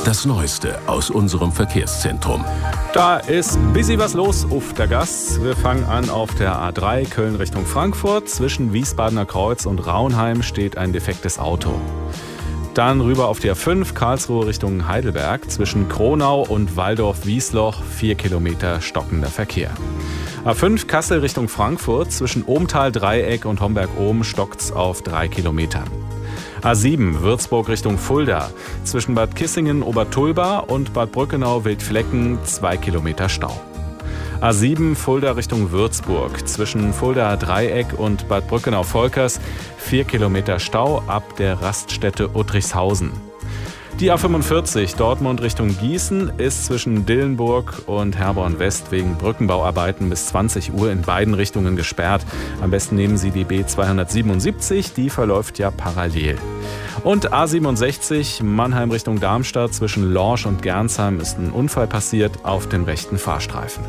Das Neueste aus unserem Verkehrszentrum. Da ist busy was los auf der Gas. Wir fangen an auf der A3 Köln Richtung Frankfurt. Zwischen Wiesbadener Kreuz und Raunheim steht ein defektes Auto. Dann rüber auf die A5 Karlsruhe Richtung Heidelberg. Zwischen Kronau und Waldorf-Wiesloch 4 Kilometer stockender Verkehr. A5 Kassel Richtung Frankfurt. Zwischen Ohmtal-Dreieck und Homberg-Ohm stockt's auf 3 Kilometer. A7 Würzburg Richtung Fulda. Zwischen Bad Kissingen Obertulba und Bad Brückenau-Wildflecken 2 Kilometer Stau. A7 Fulda Richtung Würzburg. Zwischen Fulda-Dreieck und Bad Brückenau-Volkers 4 Kilometer Stau ab der Raststätte Uttrichshausen. Die A45 Dortmund Richtung Gießen ist zwischen Dillenburg und Herborn West wegen Brückenbauarbeiten bis 20 Uhr in beiden Richtungen gesperrt. Am besten nehmen Sie die B277, die verläuft ja parallel. Und A67 Mannheim Richtung Darmstadt zwischen Lorsch und Gernsheim ist ein Unfall passiert auf dem rechten Fahrstreifen.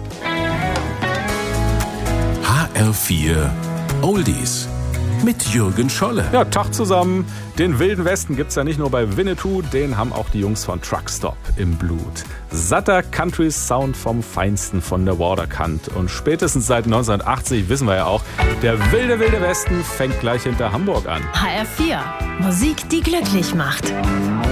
HR4 Oldies mit Jürgen Scholle. Ja, Tag zusammen. Den Wilden Westen gibt's ja nicht nur bei Winnetou, den haben auch die Jungs von Truckstop im Blut. Satter Country-Sound vom Feinsten von der Waterkant. Und spätestens seit 1980 wissen wir ja auch, der wilde Westen fängt gleich hinter Hamburg an. HR4, Musik, die glücklich macht.